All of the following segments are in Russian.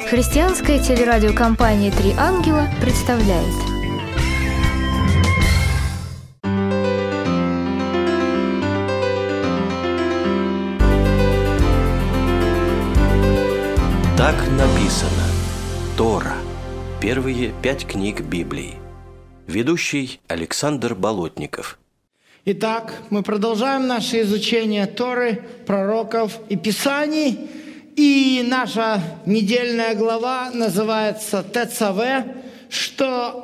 Христианская телерадиокомпания «Три ангела» представляет. Так написано. Тора. Первые 5 книг Библии. Ведущий Александр Болотников. Итак, мы продолжаем наше изучение Торы, пророков и Писаний. И наша недельная глава называется ТЦВ, что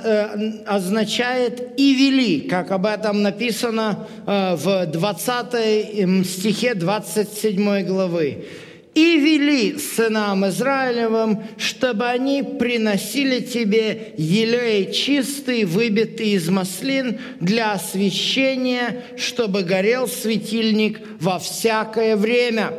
означает «и вели», как об этом написано в 20 стихе 27 главы. «И вели сынам Израилевым, чтобы они приносили тебе елей чистый, выбитый из маслин для освящения, чтобы горел светильник во всякое время».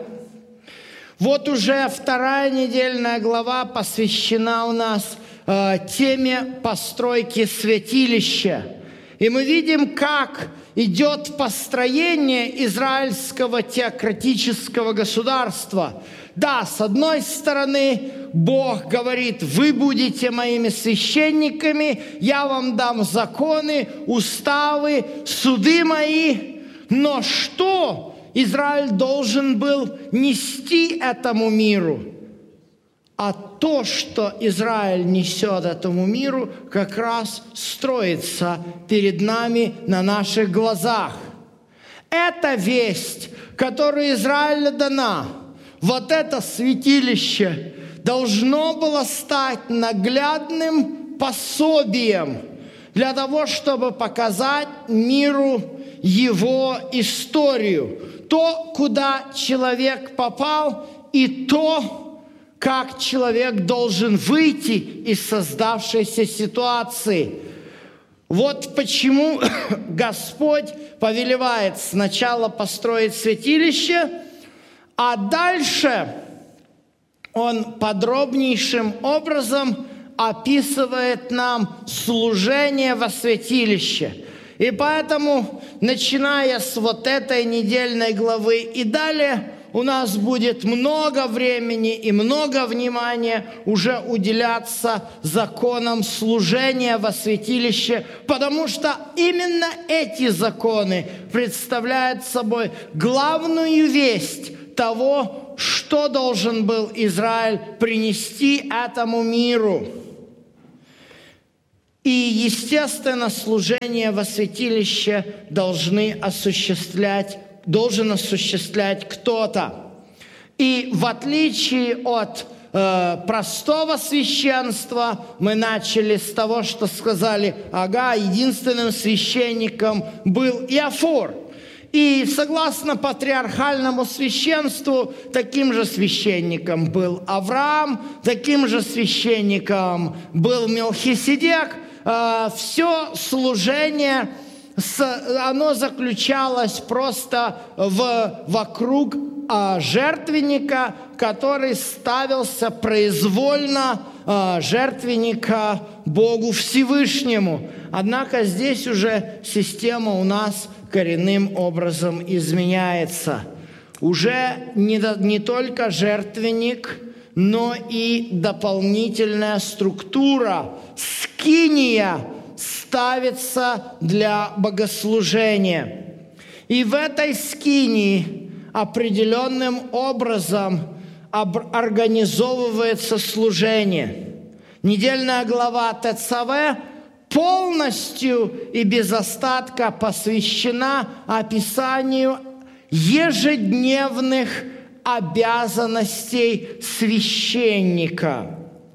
Вот уже вторая недельная глава посвящена у нас теме постройки святилища. И мы видим, как идет построение израильского теократического государства. Да, с одной стороны, Бог говорит: вы будете моими священниками, я вам дам законы, уставы, суды мои. Но что Израиль должен был нести этому миру? А то, что Израиль несет этому миру, как раз строится перед нами на наших глазах. Эта весть, которая Израилю дана, вот это святилище, должно было стать наглядным пособием для того, чтобы показать миру его историю. То, куда человек попал, и то, как человек должен выйти из создавшейся ситуации. Вот почему Господь повелевает сначала построить святилище, а дальше Он подробнейшим образом описывает нам служение во святилище. И поэтому, начиная с вот этой недельной главы и далее, у нас будет много времени и много внимания уже уделяться законам служения во святилище, потому что именно эти законы представляют собой главную весть того, что должен был Израиль принести этому миру. И, естественно, служение во святилище должен осуществлять кто-то. И в отличие от простого священства, мы начали с того, что сказали: единственным священником был Иофор. И согласно патриархальному священству, таким же священником был Авраам, таким же священником был Мелхиседек. Все служение, оно заключалось просто вокруг жертвенника, который ставился произвольно, жертвенника Богу Всевышнему. Однако здесь уже система у нас коренным образом изменяется. Уже не только жертвенник, но и дополнительная структура, скиния, ставится для богослужения. И в этой скинии определенным образом организовывается служение. Недельная глава ТЦВ полностью и без остатка посвящена описанию ежедневных обязанностей священника.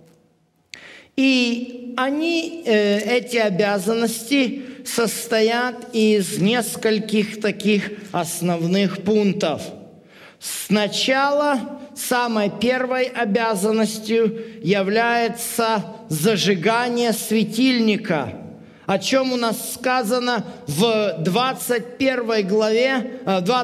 И эти обязанности состоят из нескольких таких основных пунктов. Сначала самой первой обязанностью является зажигание светильника, о чем у нас сказано в 27 главе,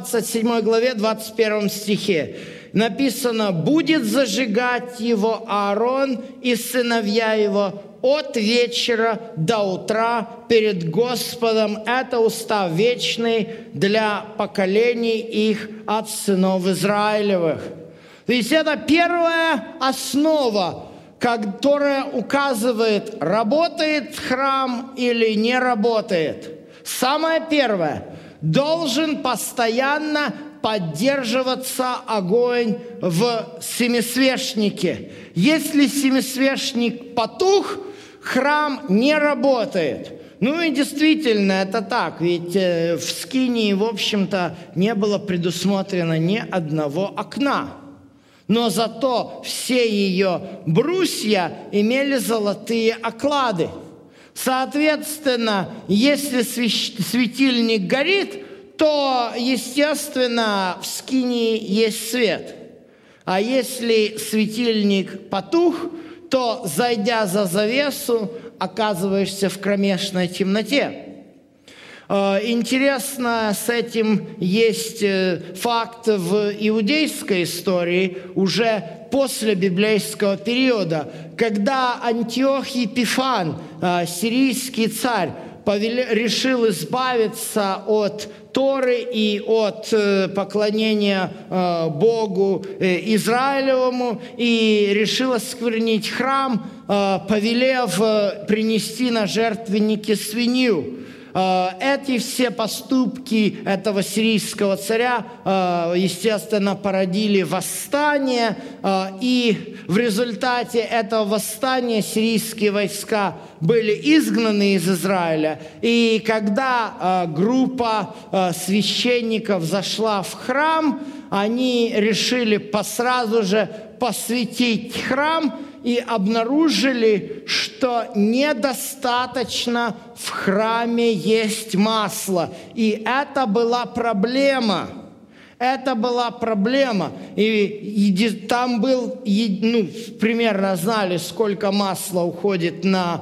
21 стихе. Написано: «Будет зажигать его Аарон и сыновья его от вечера до утра перед Господом. Это устав вечный для поколений их от сынов Израилевых». То есть это первая основа, которая указывает, работает храм или не работает. Самое первое, должен постоянно поддерживаться огонь в семисвечнике. Если семисвечник потух, храм не работает. Ну и действительно, это так, ведь в Скинии, в общем-то, не было предусмотрено ни одного окна. Но зато все ее брусья имели золотые оклады. Соответственно, если светильник горит, то, естественно, в Скинии есть свет. А если светильник потух, то, зайдя за завесу, оказываешься в кромешной темноте. Интересно, с этим есть факт в иудейской истории уже после библейского периода, когда Антиох Епифан, сирийский царь, решил избавиться от Торы и от поклонения Богу Израилевому и решил осквернить храм, повелев принести на жертвенники свинью. Эти все поступки этого сирийского царя, естественно, породили восстание, и в результате этого восстания сирийские войска были изгнаны из Израиля. И когда группа священников зашла в храм, они решили сразу же посвятить храм и обнаружили, что недостаточно в храме есть масло. И это была проблема. Это была проблема. И там был, примерно знали, сколько масла уходит на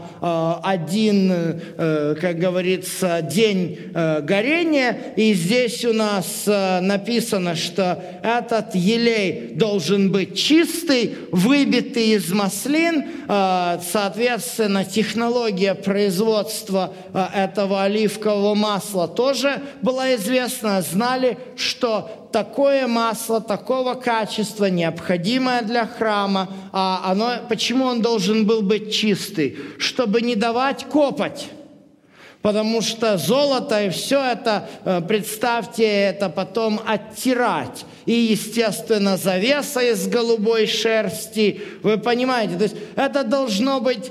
один, как говорится, день горения. И здесь у нас написано, что этот елей должен быть чистый, выбитый из маслин. Соответственно, технология производства этого оливкового масла тоже была известна. Знали, что такое масло, такого качества, необходимое для храма. Почему он должен был быть чистый? Чтобы не давать копоть. Потому что золото и все это, представьте, это потом оттирать. И, естественно, завеса из голубой шерсти. Вы понимаете, то есть это должно быть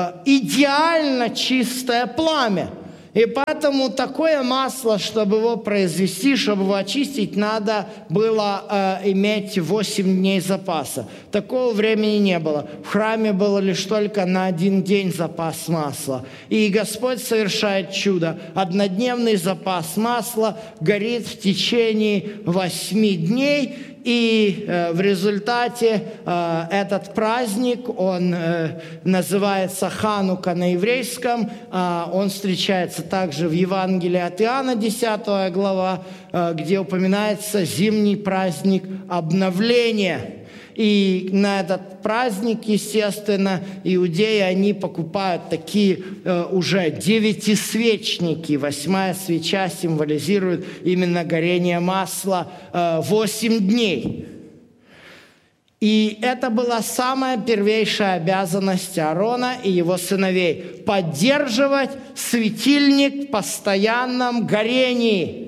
идеально чистое пламя. И поэтому такое масло, чтобы его произвести, чтобы его очистить, надо было иметь 8 дней запаса. Такого времени не было. В храме было лишь только на 1 день запас масла. И Господь совершает чудо. Однодневный запас масла горит в течение 8 дней. И в результате этот праздник, он называется Ханука на еврейском, он встречается также в Евангелии от Иоанна, 10 глава, где упоминается зимний праздник обновления. И на этот праздник, естественно, иудеи, они покупают такие уже 9-свечники. 8-я свеча символизирует именно горение масла 8 дней. И это была самая первейшая обязанность Аарона и его сыновей – поддерживать светильник в постоянном горении.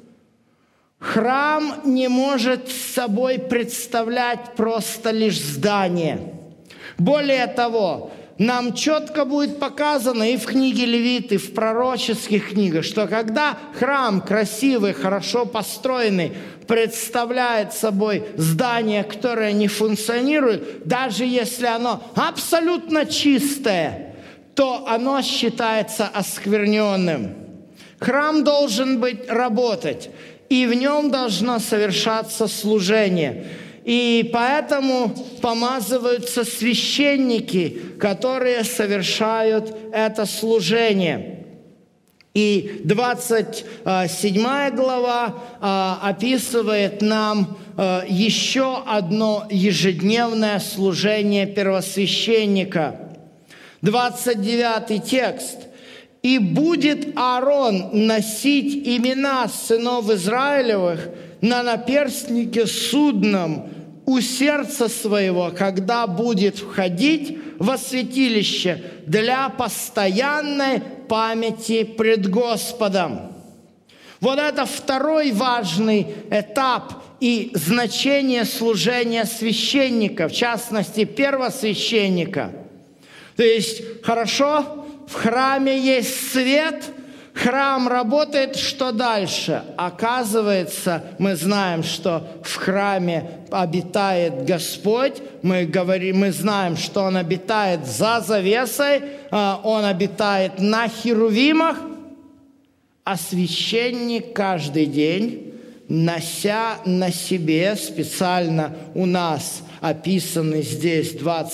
Храм не может собой представлять просто лишь здание. Более того, нам четко будет показано и в книге Левит, и в пророческих книгах, что когда храм красивый, хорошо построенный, представляет собой здание, которое не функционирует, даже если оно абсолютно чистое, то оно считается оскверненным. Храм должен работать. И в нем должно совершаться служение. И поэтому помазываются священники, которые совершают это служение. И 27 глава описывает нам еще одно ежедневное служение первосвященника. 29 текст. «И будет Аарон носить имена сынов Израилевых на наперстнике судном у сердца своего, когда будет входить во святилище для постоянной памяти пред Господом». Вот это второй важный этап и значение служения священника, в частности, первосвященника. То есть, хорошо, в храме есть свет, храм работает, что дальше? Оказывается, мы знаем, что в храме обитает Господь, мы знаем, что Он обитает за завесой, Он обитает на херувимах, а священник каждый день, нося на себе, специально у нас описанный здесь,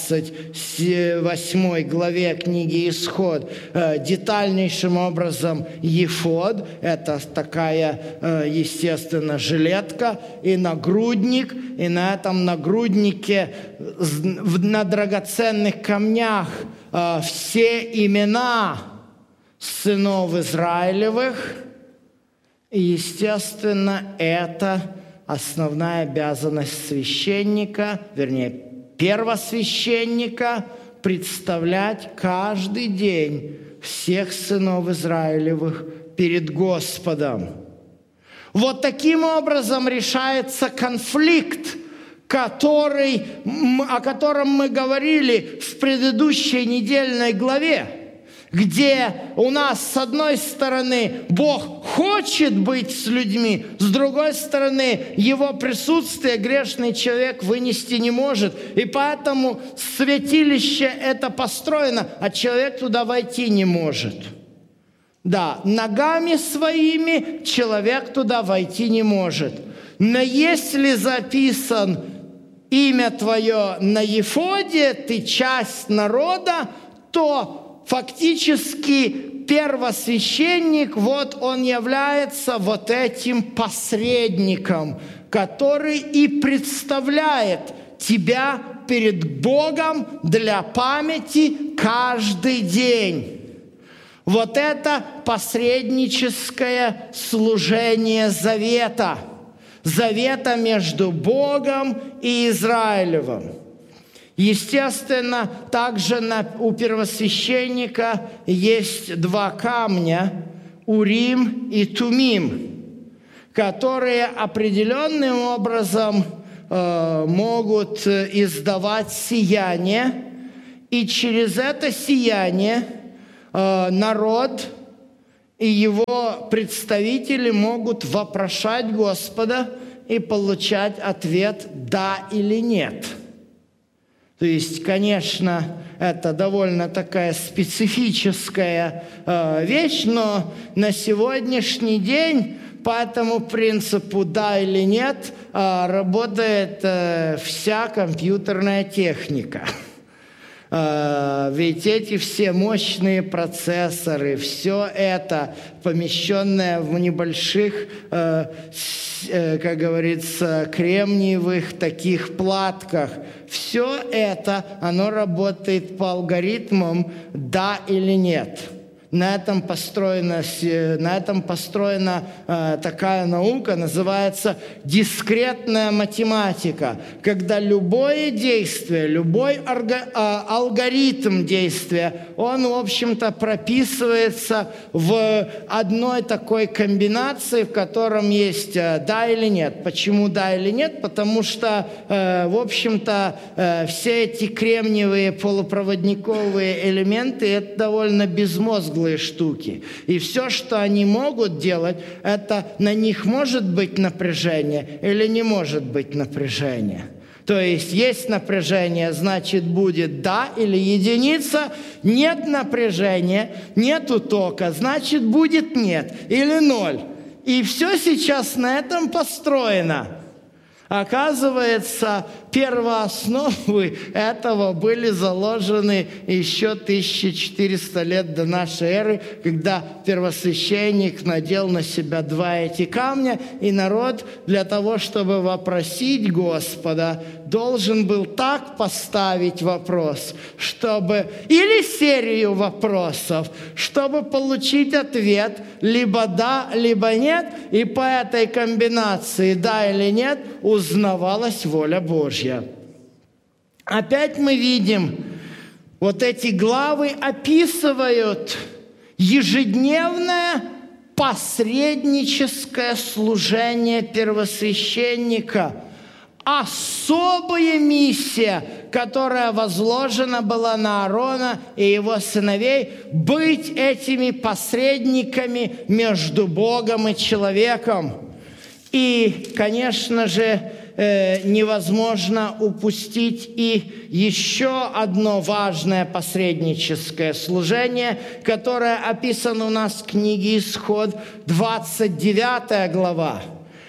28 главе книги «Исход», детальнейшим образом ефод, это такая, естественно, жилетка и нагрудник, и на этом нагруднике на драгоценных камнях все имена сынов Израилевых. И, естественно, это основная обязанность священника, вернее, первосвященника, представлять каждый день всех сынов Израилевых перед Господом. Вот таким образом решается конфликт, о котором мы говорили в предыдущей недельной главе, где у нас, с одной стороны, Бог хочет быть с людьми, с другой стороны, Его присутствие грешный человек вынести не может. И поэтому святилище это построено, а человек туда войти не может. Да, ногами своими человек туда войти не может. Но если записан имя твое на ефоде, ты часть народа, то фактически первосвященник, вот он является вот этим посредником, который и представляет тебя перед Богом для памяти каждый день. Вот это посредническое служение завета. Завета между Богом и Израилевым. Естественно, также у первосвященника есть два камня, Урим и Тумим, которые определенным образом могут издавать сияние, и через это сияние народ и его представители могут вопрошать Господа и получать ответ «да» или «нет». То есть, конечно, это довольно такая специфическая вещь, но на сегодняшний день по этому принципу «да» или «нет» работает вся компьютерная техника. Ведь эти все мощные процессоры, все это, помещенное в небольших, как говорится, кремниевых таких платках, все это, оно работает по алгоритмам «да» или «нет». На этом построена такая наука, называется дискретная математика, когда любое действие, любой алгоритм действия, он, в общем-то, прописывается в одной такой комбинации, в котором есть «да» или «нет». Почему «да» или «нет»? Потому что, в общем-то, все эти кремниевые полупроводниковые элементы – это довольно безмозглые штуки. И все, что они могут делать, это на них может быть напряжение или не может быть напряжение. То есть напряжение, значит, будет «да» или единица, нет напряжения, нету тока, значит, будет «нет» или «ноль». И все сейчас на этом построено. Оказывается, первоосновы этого были заложены еще 1400 лет до нашей эры, когда первосвященник надел на себя два эти камня, и народ для того, чтобы вопросить Господа, должен был так поставить вопрос, или серию вопросов, чтобы получить ответ либо «да», либо «нет», и по этой комбинации «да» или «нет» узнавалась воля Божья. Опять мы видим, вот эти главы описывают ежедневное посредническое служение первосвященника, особая миссия, которая возложена была на Аарона и его сыновей, быть этими посредниками между Богом и человеком. И, конечно же, невозможно упустить и еще одно важное посредническое служение, которое описано у нас в книге «Исход», 29 глава.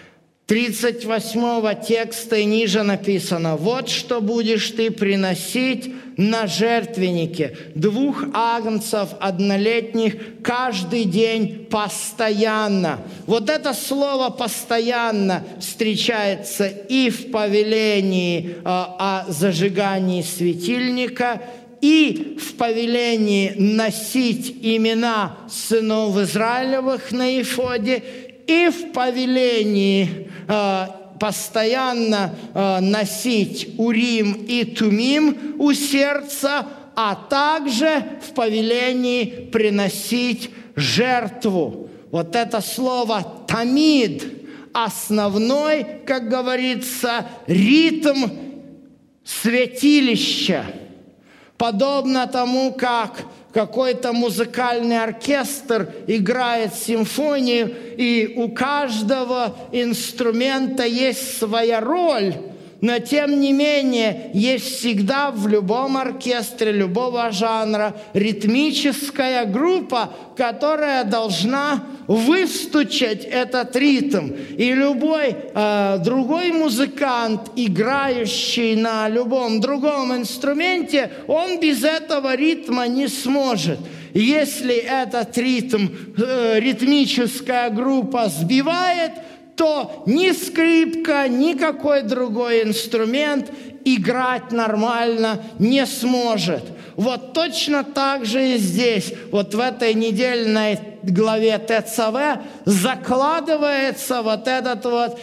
38 текста и ниже написано: «Вот что будешь ты приносить на жертвеннике: 2 агнцев однолетних каждый день постоянно». Вот это слово «постоянно» встречается и в повелении о зажигании светильника, и в повелении носить имена сынов Израилевых на эфоде, и в повелении постоянно носить Урим и Тумим у сердца, а также в повелении приносить жертву. Вот это слово «тамид» – основной, как говорится, ритм святилища. Подобно тому, как какой-то музыкальный оркестр играет симфонию, и у каждого инструмента есть своя роль, но тем не менее есть всегда в любом оркестре любого жанра ритмическая группа, которая должна выстучать этот ритм. И любой другой музыкант, играющий на любом другом инструменте, он без этого ритма не сможет. Если этот ритм ритмическая группа сбивает, то ни скрипка, ни какой другой инструмент играть нормально не сможет. Вот точно так же и здесь, вот в этой недельной главе ТЦВ закладывается вот этот вот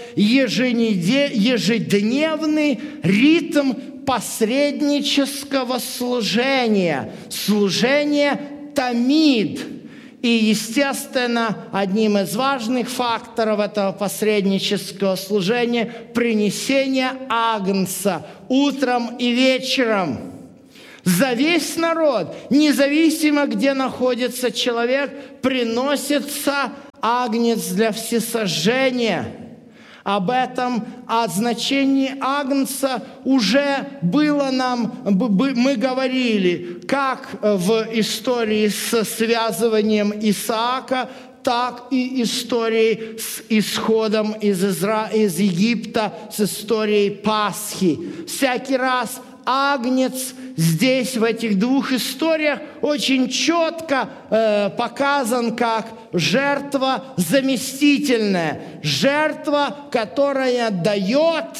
ежедневный ритм посреднического служения, служение тамид. И, естественно, одним из важных факторов этого посреднического служения – принесение агнца утром и вечером. За весь народ, независимо где находится человек, приносится агнец для всесожжения. Об этом, о значении агнца уже было мы говорили, как в истории с связыванием Исаака, так и истории с исходом из Египта, с историей Пасхи. Всякий раз агнец здесь, в этих двух историях, очень четко показан как жертва заместительная, жертва, которая дает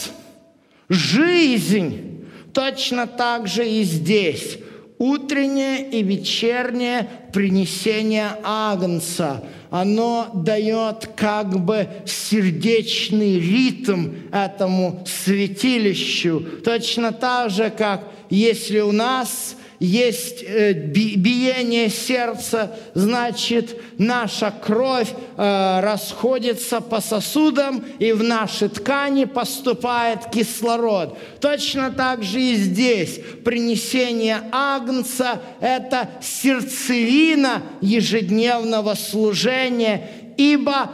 жизнь. Точно так же и здесь. Утреннее и вечернее принесение агнца, оно дает как бы сердечный ритм этому святилищу. Точно так же, как если у нас есть биение сердца, значит, наша кровь расходится по сосудам, и в наши ткани поступает кислород. Точно так же и здесь принесение агнца – это сердцевина ежедневного служения, ибо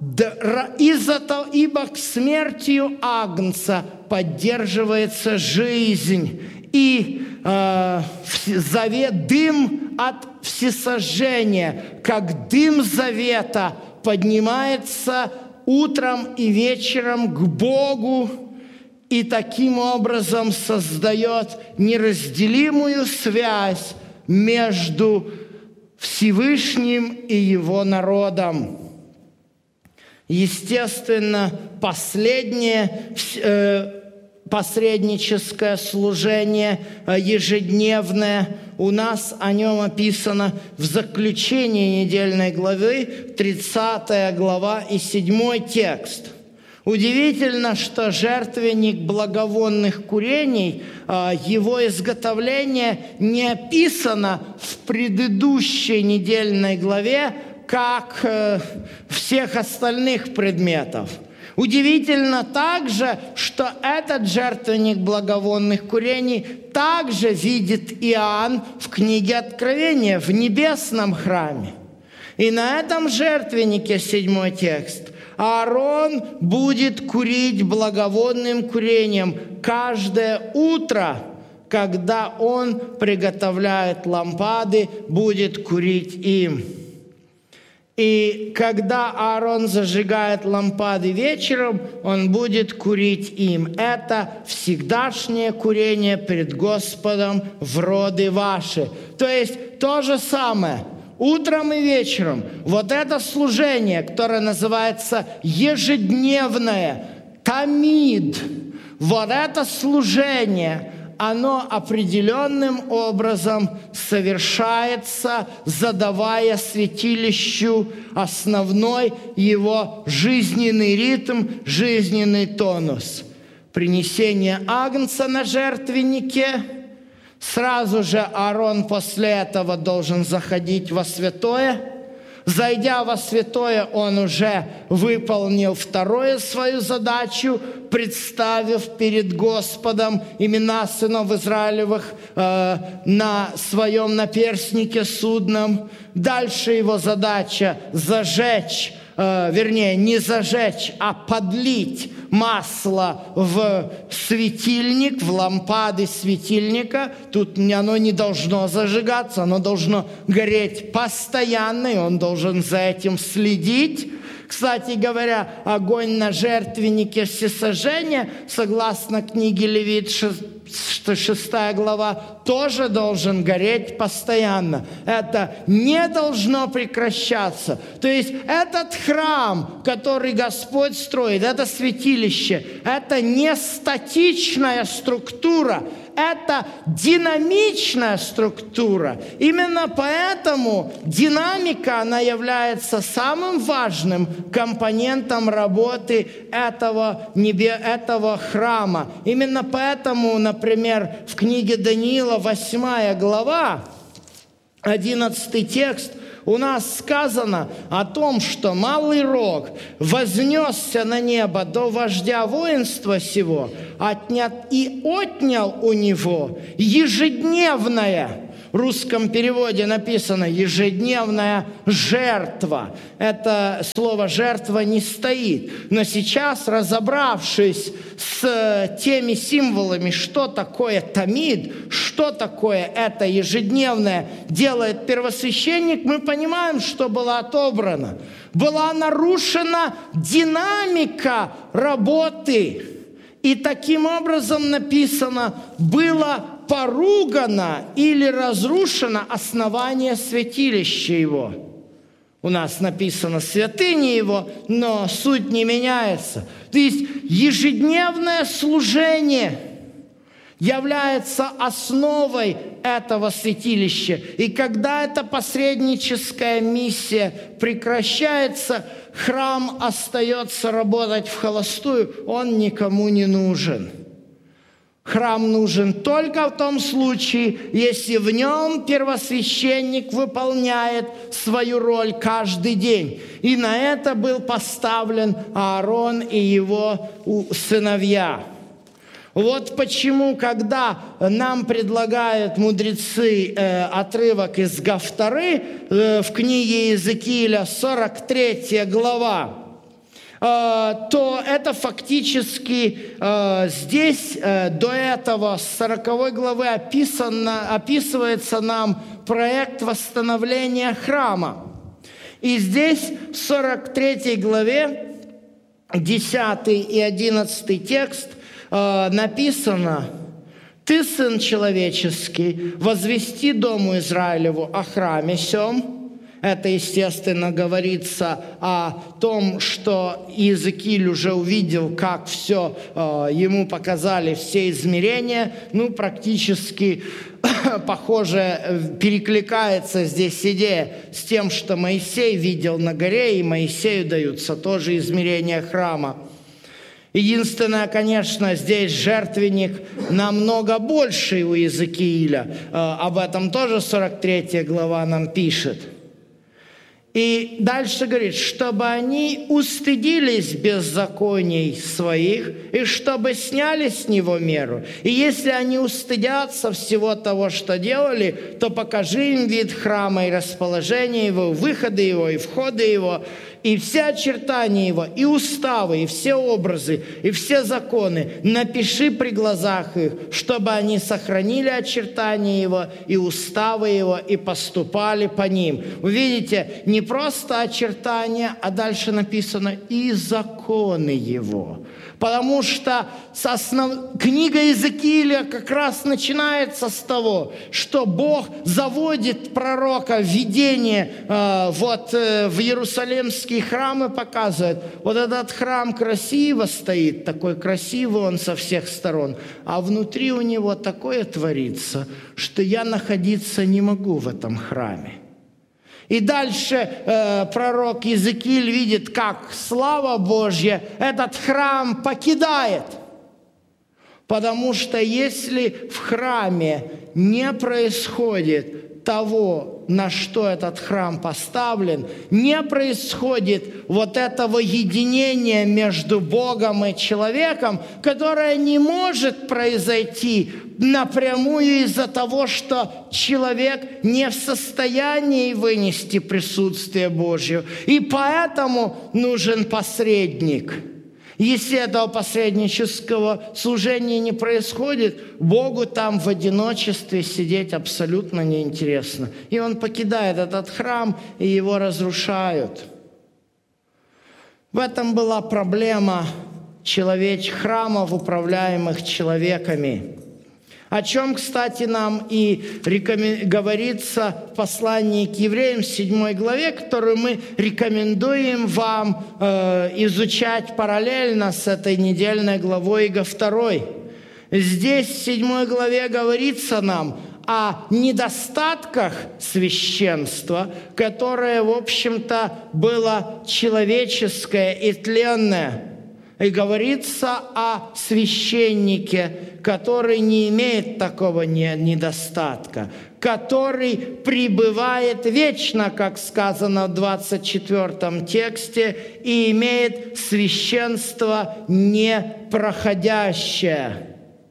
к смертью агнца поддерживается жизнь. И дым от всесожжения, как дым завета, поднимается утром и вечером к Богу и таким образом создает неразделимую связь между Всевышним и Его народом. Естественно, последнее посредническое служение ежедневное. У нас о нем описано в заключении недельной главы, 30 глава и 7 текст. Удивительно, что жертвенник благовонных курений, его изготовление не описано в предыдущей недельной главе, как всех остальных предметов. Удивительно также, что этот жертвенник благовонных курений также видит Иоанн в книге Откровения, в небесном храме. И на этом жертвеннике, 7 текст, Аарон будет курить благовонным курением каждое утро, когда он приготовляет лампады, будет курить им. И когда Аарон зажигает лампады вечером, он будет курить им. Это всегдашнее курение пред Господом в роды ваши. То есть то же самое. Утром и вечером вот это служение, которое называется ежедневное, тамид, вот это служение, оно определенным образом совершается, задавая святилищу основной его жизненный ритм, жизненный тонус. Принесение агнца на жертвеннике. Сразу же Аарон после этого должен заходить во святое. Зайдя во святое, он уже выполнил вторую свою задачу, представив перед Господом имена сынов Израилевых на своем наперстнике судном. Дальше его задача зажечь, не зажечь, а подлить масло в светильник, в лампады светильника. Тут оно не должно зажигаться, оно должно гореть постоянно, и он должен за этим следить. Кстати говоря, огонь на жертвеннике всесожжения, согласно книге Левит, 6 глава, тоже должен гореть постоянно. Это не должно прекращаться. То есть этот храм, который Господь строит, это святилище, это не статичная структура, это динамичная структура. Именно поэтому динамика, она является самым важным компонентом работы этого храма. Именно поэтому, например, в книге Даниила, 8 глава, 11 текст, у нас сказано о том, что малый рог вознесся на небо до вождя воинства сего, и отнял у него ежедневное, в русском переводе написано ежедневная жертва. Это слово «жертва» не стоит. Но сейчас, разобравшись с теми символами, что такое тамид, что такое это ежедневное делает первосвященник, мы понимаем, что было отобрано. Была нарушена динамика работы. И таким образом написано, было поругано или разрушено основание святилища его. У нас написано святыня его, но суть не меняется. То есть ежедневное служение является основой этого святилища. И когда эта посредническая миссия прекращается, храм остается работать в холостую, он никому не нужен. Храм нужен только в том случае, если в нем первосвященник выполняет свою роль каждый день. И на это был поставлен Аарон и его сыновья. Вот почему, когда нам предлагают мудрецы отрывок из Гафтары в книге Иезекииля, 43 глава, то это фактически здесь до этого с 40 главы описывается нам проект восстановления храма. И здесь в 43 главе 10 и 11 текст написано: «Ты, сын человеческий, возвести дому Израилеву о храме сем». Это, естественно, говорится о том, что Иезекииль уже увидел, как все ему показали, все измерения. Практически, похоже, перекликается здесь идея с тем, что Моисей видел на горе, и Моисею даются тоже измерения храма. Единственное, конечно, здесь жертвенник намного больше у Иезекииля. Об этом тоже 43 глава нам пишет. И дальше говорит, чтобы они устыдились беззаконий своих, и чтобы сняли с него меру. И если они устыдятся всего того, что делали, то покажи им вид храма и расположение его, выходы его и входы его, и все очертания его, и уставы, и все образы, и все законы. Напиши при глазах их, чтобы они сохранили очертания его, и уставы его, и поступали по ним. Вы видите, не просто очертания, а дальше написано «и законы его». Потому что книга Иезекииля как раз начинается с того, что Бог заводит пророка в видение в Иерусалимский храм и показывает, вот этот храм красиво стоит, такой красивый он со всех сторон, а внутри у него такое творится, что я находиться не могу в этом храме. И дальше пророк Иезекииль видит, как слава Божья этот храм покидает. Потому что если в храме не происходит того, на что этот храм поставлен, не происходит вот этого единения между Богом и человеком, которое не может произойти напрямую из-за того, что человек не в состоянии вынести присутствие Божье. И поэтому нужен посредник. Если этого посреднического служения не происходит, Богу там в одиночестве сидеть абсолютно неинтересно. И Он покидает этот храм, и его разрушают. В этом была проблема храмов, управляемых человеками. О чем, кстати, нам и говорится в послании к евреям, 7 главе, которую мы рекомендуем вам изучать параллельно с этой недельной главой Иго 2. Здесь в 7 главе говорится нам о недостатках священства, которое, в общем-то, было человеческое и тленное. И говорится о священнике, который не имеет такого недостатка, который пребывает вечно, как сказано в 24 тексте, и имеет священство непроходящее.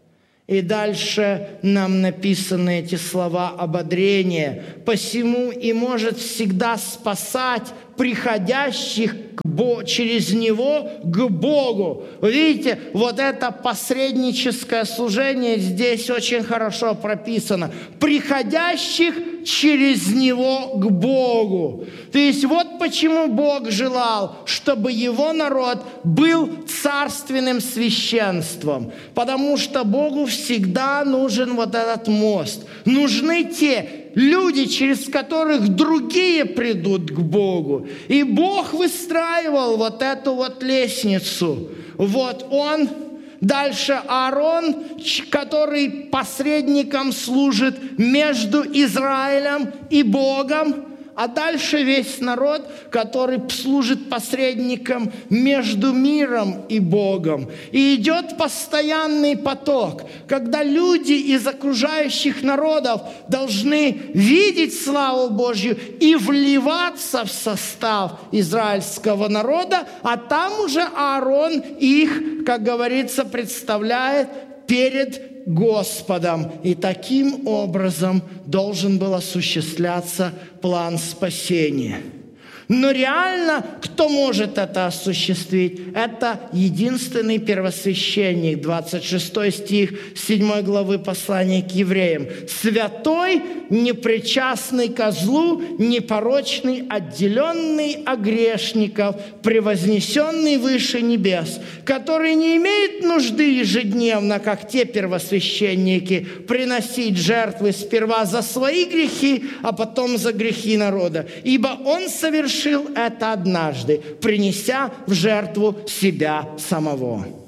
И дальше нам написаны эти слова ободрения. «Посему и может всегда спасать приходящих через Него к Богу». Вы видите, вот это посредническое служение здесь очень хорошо прописано. «Приходящих через Него к Богу». То есть вот почему Бог желал, чтобы Его народ был царственным священством. Потому что Богу всегда нужен вот этот мост. Нужны те люди, через которых другие придут к Богу. И Бог выстраивал вот эту вот лестницу. Вот Он, дальше Аарон, который посредником служит между Израилем и Богом, а дальше весь народ, который служит посредником между миром и Богом. И идет постоянный поток, когда люди из окружающих народов должны видеть славу Божью и вливаться в состав израильского народа, а там уже Аарон их, как говорится, представляет перед Господом. И таким образом должен был осуществляться план спасения. Но реально, кто может это осуществить? Это единственный первосвященник, 26 стих 7 главы послания к евреям. «Святой, непричастный ко злу, непорочный, отделенный от грешников, превознесенный выше небес, который не имеет нужды ежедневно, как те первосвященники, приносить жертвы сперва за свои грехи, а потом за грехи народа. Ибо Он совершил это однажды, принеся в жертву себя самого».